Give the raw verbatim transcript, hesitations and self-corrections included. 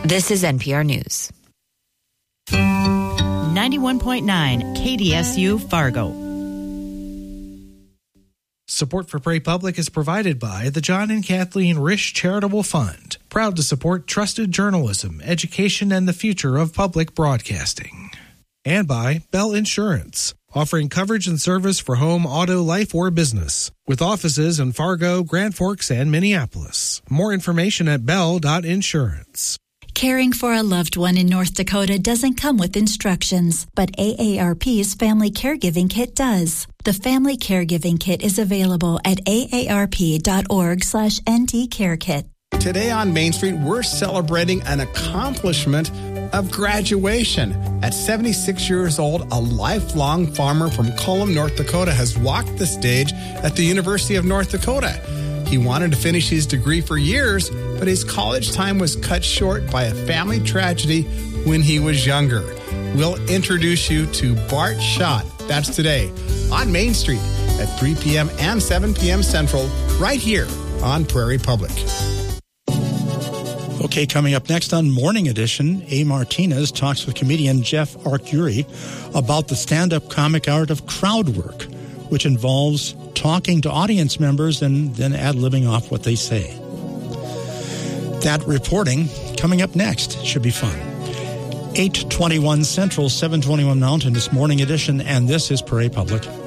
This is N P R News. ninety-one point nine K D S U Fargo. Support for Prairie Public is provided by the John and Kathleen Risch Charitable Fund, proud to support trusted journalism, education, and the future of public broadcasting. And by Bell Insurance, offering coverage and service for home, auto, life, or business, with offices in Fargo, Grand Forks, and Minneapolis. More information at bell dot insurance. Caring for a loved one in North Dakota doesn't come with instructions, but A A R P's Family Caregiving Kit does. The Family Caregiving Kit is available at A A R P dot org slash N T Care Kit. Today on Main Street, we're celebrating an accomplishment of graduation. At seventy-six years old, a lifelong farmer from Cullum, North Dakota, has walked the stage at the University of North Dakota. He wanted to finish his degree for years, but his college time was cut short by a family tragedy when he was younger. We'll introduce you to Bart Schott. That's today on Main Street at three p.m. and seven p.m. Central, right here on Prairie Public. Okay, coming up next on Morning Edition, A. Martinez talks with comedian Jeff Arcuri about the stand-up comic art of crowd work, which involves talking to audience members and then ad-libbing off what they say. That reporting coming up next. Should be fun. eight twenty-one Central, seven twenty-one Mountain is Morning Edition, and this is Prairie Public.